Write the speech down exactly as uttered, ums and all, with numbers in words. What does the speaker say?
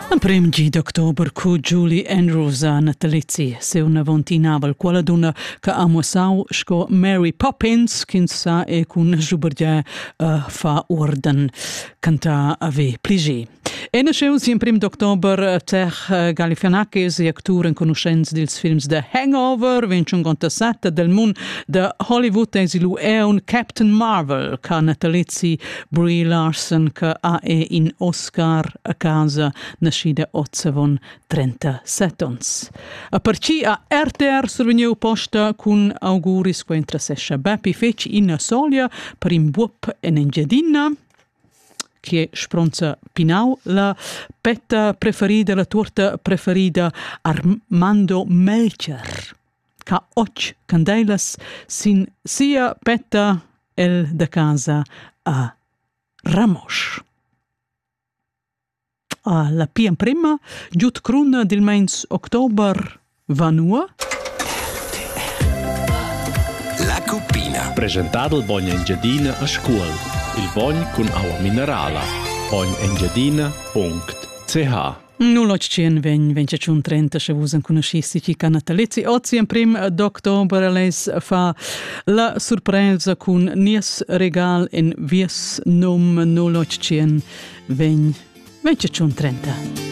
In primo di ottobre cu Julie Andrews a natalizia se una vontinava quella donna che ha mussau sco Mary Poppins che sa e con giubergia uh, fa orden canta ave pligi. E nasceu in primo d'ottobre ter uh, Galifianakis e actor in conoscenza dels films The Hangover, ventincinquantasette del mondo de Hollywood esilu è un Captain Marvel che natalizia Brie Larson che ha e in Oscar a casa nascida ottavon trentasette ons. A parci a R T R survegniu posta con auguris qua intra sescia Beppi fec in solia per in buop en engiadina che spronza Pinau, la petta preferida, la torta preferida Armando Melcher, ca och candelas sin sia petta el de casa a Ramos. A la pia prima, giut cruna del mens october vanua. La Cuppina. Presentato il Bogna Engiadina a scuola. Il Bogn con acqua minerale. bogn engiadina punto c h. Nulla cien ven ventiun trenta se usan conoscissi chi canatalizzi. Oggi in prim d'october les fa la sorpresa con nies regal in vies num nulla cien ven ventiun trenta.